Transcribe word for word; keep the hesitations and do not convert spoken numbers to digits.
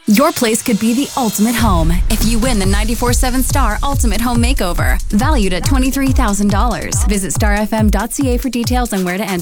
Your place could be the ultimate home if you win the ninety-four seven Star Ultimate Home Makeover, valued at twenty-three thousand dollars. Visit star f m dot c a for details on where to enter.